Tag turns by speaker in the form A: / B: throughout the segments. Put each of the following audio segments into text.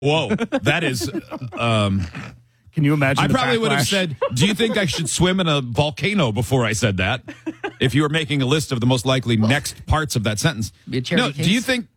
A: Whoa, that is.
B: Can you imagine?
A: I
B: the
A: probably would have
B: backlash?
A: said, "Do you think I should swim in a volcano?" Before I said that, if you were making a list of the most likely next parts of that sentence.
C: Be a charity
A: No,
C: case.
A: do you think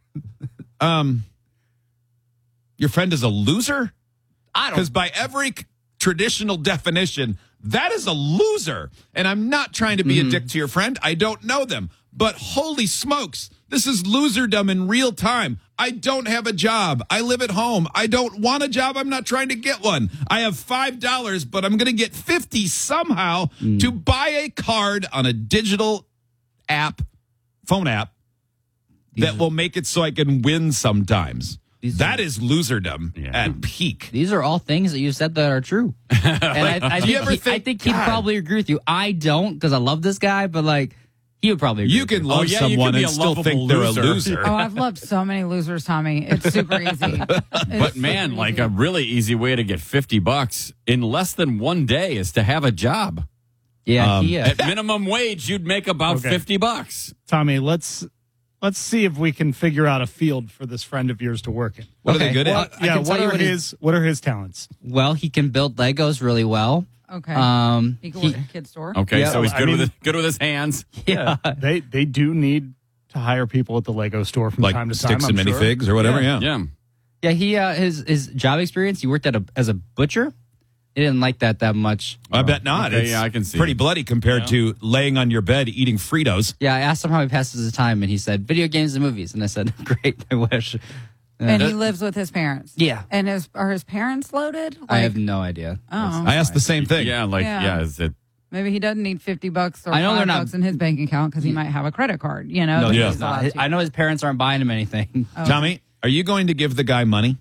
A: your friend is a loser?
C: I
A: Because
C: don't.
A: by every traditional definition, that is a loser. And I'm not trying to be a dick to your friend. I don't know them. But holy smokes, this is loserdom in real time. I don't have a job. I live at home. I don't want a job. I'm not trying to get one. I have $5, but I'm going to get 50 somehow to buy a card on a digital app, phone app, that will make it so I can win sometimes. That is loserdom at peak.
C: These are all things that you said that are true. And I
A: do you
C: think,
A: ever think,
C: I think he'd
A: God.
C: probably agree with you. I don't, because I love this guy, but like, he would probably agree
A: You
C: with
A: can
C: you.
A: love
D: yeah, you
A: someone
D: can be
A: and
D: a
A: still think
D: lovable
A: they're a
D: loser.
A: loser.
E: Oh, I've loved so many losers, Tommy. It's super easy.
D: But man, like a really easy way to get $50 in less than one day is to have a job.
C: Yeah,
D: At minimum wage, you'd make about
B: Okay.
D: $50.
B: Tommy, let's see if we can figure out a field for this friend of yours to work in.
A: What are they
C: Okay.
A: good
C: Well,
A: at?
C: I can
B: What
C: tell you
B: are
C: what
B: what are his talents?
C: well, he can build Legos really well.
E: Okay. He can work at a kid's store.
D: Okay,
C: Yeah,
D: so he's
B: I
D: good
B: mean-
D: good with his hands.
C: Yeah.
B: They do need to hire people at the Lego store from
A: Like
B: time to
A: sticks
B: time.
A: and
B: I'm sure.
A: minifigs or whatever, yeah.
D: Yeah.
C: Yeah, he his job experience, he worked as a butcher. He didn't like that much.
A: I bet not.
D: Okay,
A: It's
D: yeah, I can see
A: pretty
D: it.
A: bloody compared to laying on your bed eating Fritos.
C: Yeah, I asked him how he passes his time, and he said, video games and movies. And I said, great, I wish.
E: And he lives with his parents.
C: Yeah.
E: And are his parents loaded?
C: I have no idea.
E: Oh.
A: I asked the same thing.
D: Yeah,
E: Yeah.
D: is it
E: Maybe he doesn't need $50 or
C: I know they're not-
E: $5 in his bank account because he might have a credit card. You know, that
A: yeah.
E: he's allowed to.
C: I know his parents aren't buying him anything.
A: Tommy, are you going to give the guy money?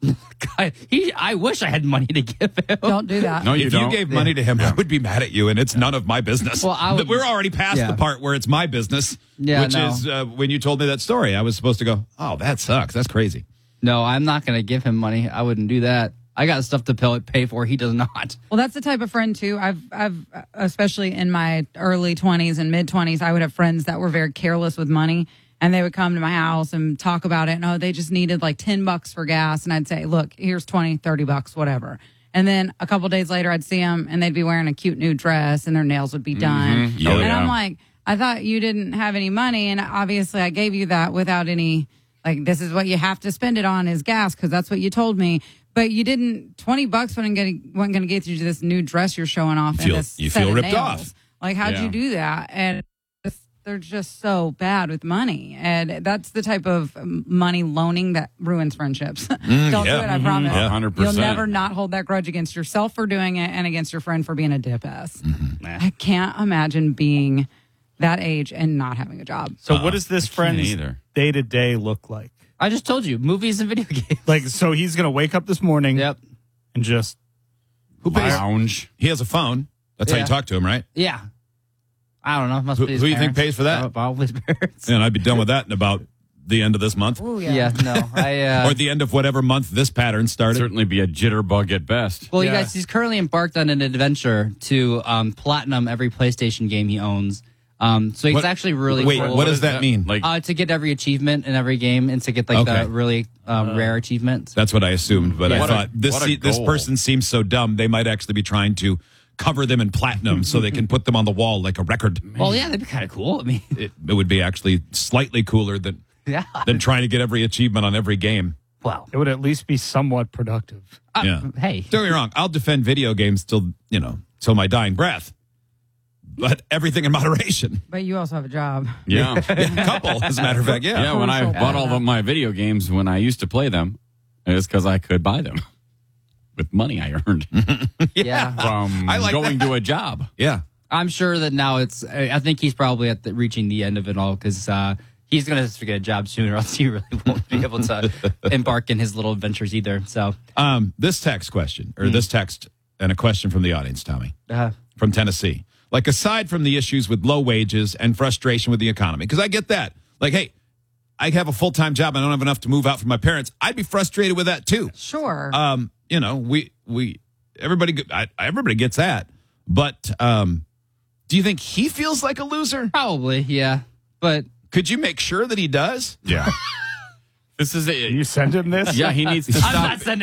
C: I wish I had money to give him.
E: Don't do that.
D: No, you
A: If
D: don't.
A: you gave money to him, I would be mad at you, and it's none of my business.
C: Well, I would-
A: We're already past
C: Yeah.
A: the part where it's my business,
C: Yeah,
A: which
C: no.
A: is when you told me that story. I was supposed to go, oh, that sucks. That's crazy.
C: No, I'm not going to give him money. I wouldn't do that. I got stuff to pay for. He does not.
E: Well, that's the type of friend too. I've especially in my early 20s and mid 20s, I would have friends that were very careless with money, and they would come to my house and talk about it. And oh, they just needed like $10 for gas, and I'd say, look, here's 20, $30, whatever. And then a couple days later, I'd see them, and they'd be wearing a cute new dress, and their nails would be done.
D: Oh,
E: and
D: yeah.
E: I'm like, I thought you didn't have any money, and obviously I gave you that without any. Like, this is what you have to spend it on is gas because that's what you told me. But you didn't. $20 wasn't going to get you to this new dress you're showing off.
A: You
E: and
A: feel
E: this set of
A: ripped
E: nails.
A: off.
E: Like, how'd
D: Yeah.
E: you do that? And they're just so bad with money, and that's the type of money loaning that ruins friendships. Don't do
A: yeah.
E: it. I promise.
D: Yeah. 100%.
E: You'll never not hold that grudge against yourself for doing it and against your friend for being a dip ass. I can't imagine being that age and not having a job.
B: So what does this friend's
D: either.
B: day-to-day look like?
C: I just told you, movies and video games.
B: Like, so he's going to wake up this morning
C: Yep.
B: and just
A: Who pays?
D: Lounge.
A: He has a phone. That's how
C: Yeah.
A: you talk to him, right?
C: Yeah. I don't know. Must
A: Who-
C: be his
A: who you think
C: parents.
A: pays for that?
C: Probably his parents.
A: And I'd be done with that in about the end of this month.
E: Oh
C: Yeah, no.
A: Or the end of whatever month this pattern started.
D: Certainly be a jitterbug at best.
C: Well, you
B: Yeah.
C: guys, he's currently embarked on an adventure to platinum every PlayStation game he owns. So he's
A: What-
C: actually really
A: Wait,
C: cool.
A: what does that mean?
D: Like,
C: To get every achievement in every game and to get like
A: Okay.
C: the really rare achievements.
A: That's what I assumed, but I
D: What a-
A: thought this
D: what a
A: this
D: goal.
A: person seems so dumb they might actually be trying to cover them in platinum so they can put them on the wall like a record.
C: Well, yeah, that'd be kind of cool. I mean,
A: It would be actually slightly cooler than
C: yeah.
A: trying to get every achievement on every game.
C: Wow.
B: it would at least be somewhat productive.
A: Yeah.
C: Hey.
A: Don't get me wrong, I'll defend video games till my dying breath. But everything in moderation.
E: But you also have a job.
D: yeah.
A: A couple, as a matter of fact, yeah.
D: Yeah, when I
E: Crucial.
D: bought all of my video games when I used to play them, it's because I could buy them with money I earned
C: Yeah.
D: from
A: I like
D: going to a job.
A: Yeah.
C: I'm sure that now I think he's probably reaching the end of it all because he's going to get a job soon or else he really won't be able to embark in his little adventures either. So,
A: This text question, or this text and a question from the audience, Tommy, from Tennessee. Like, aside from the issues with low wages and frustration with the economy, because I get that. Like, hey, I have a full-time job. I don't have enough to move out from my parents. I'd be frustrated with that, too.
E: Sure.
A: Everybody gets that. But do you think he feels like a loser?
C: probably, yeah. But
A: Could you make sure that he does?
D: Yeah. This is
B: Can you
D: it.
B: send him this?
D: Yeah, he needs to
C: I'm
D: stop.
C: not sending